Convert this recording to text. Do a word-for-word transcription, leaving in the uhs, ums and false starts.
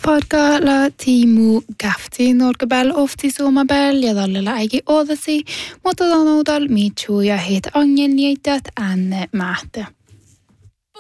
Fadga la timu gafti norgabel ofti somabel ja dallella äigi odasi, mutta tanudal miitsu ja heit angen jäität änne mähte.